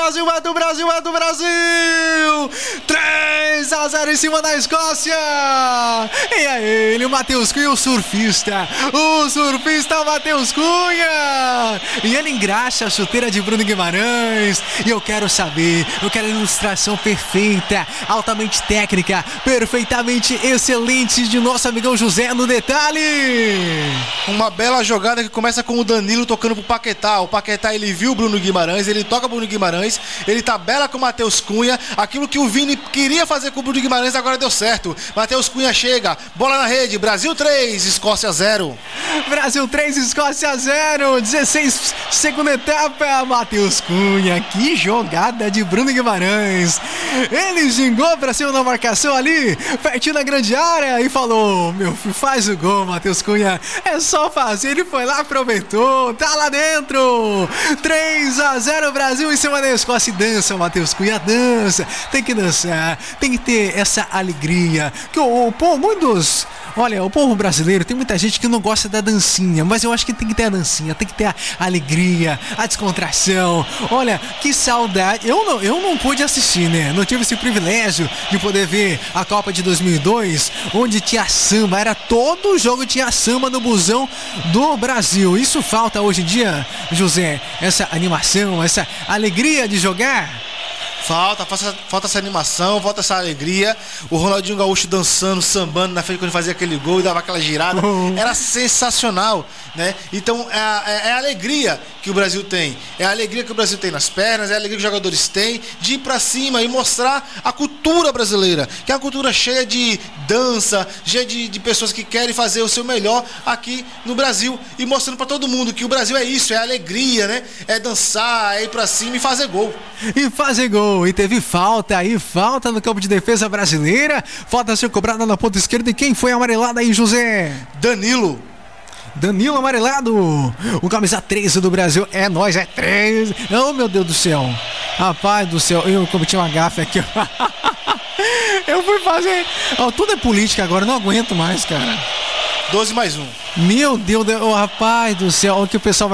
Brasil, é do Brasil, é do Brasil! 3-0 em cima da Escócia! E é ele, o Matheus Cunha, o surfista Matheus Cunha! E ele engraxa a chuteira de Bruno Guimarães. E eu quero a ilustração perfeita, altamente técnica, perfeitamente excelente de nosso amigão José no detalhe. Uma bela jogada que começa com o Danilo tocando pro Paquetá. O Paquetá, ele viu o Bruno Guimarães, ele toca o Bruno Guimarães, ele tabela com o Matheus Cunha. Aquilo que o Vini queria fazer com o Bruno Guimarães agora deu certo. Matheus Cunha chega, bola na rede, Brasil 3, Escócia 0. Brasil 3, Escócia 0, 16 segunda etapa, Matheus Cunha, que jogada de Bruno Guimarães. Ele gingou pra cima da marcação ali, pertinho da grande área e falou: meu filho, faz o gol, Matheus Cunha, é só fazer. Ele foi lá, aproveitou, tá lá dentro. 3-0 Brasil em cima da Escócia. E dança, Matheus Cunha, dança. Tem que dançar, tem que ter essa alegria que o povo brasileiro, tem muita gente que não gosta da dancinha, mas eu acho que tem que ter a dancinha, tem que ter a alegria, a descontração. Olha, que saudade. Eu não pude assistir, né? Não tive esse privilégio de poder ver a Copa de 2002, onde tinha samba, era todo jogo tinha samba no busão do Brasil. Isso falta hoje em dia, José, essa animação, essa alegria de jogar. Falta essa animação, falta essa alegria. O Ronaldinho Gaúcho dançando, sambando na frente quando fazia aquele gol e dava aquela girada. Era sensacional, né? Então é a alegria que o Brasil tem. É a alegria que o Brasil tem nas pernas, é a alegria que os jogadores têm de ir pra cima e mostrar a cultura brasileira, que é uma cultura cheia de dança, cheia de pessoas que querem fazer o seu melhor aqui no Brasil e mostrando pra todo mundo que o Brasil é isso, é alegria, né? É dançar, é ir pra cima e fazer gol. E teve falta no campo de defesa brasileira. Falta a ser cobrada na ponta esquerda. E quem foi amarelado aí, José? Danilo amarelado. O camisa 13 do Brasil. É nóis, é 13. Oh, meu Deus do céu. Rapaz do céu, eu cometi uma gafe aqui. Eu fui fazer... tudo é política agora, não aguento mais, cara. 12+1. Meu Deus, rapaz do céu, o que o pessoal vai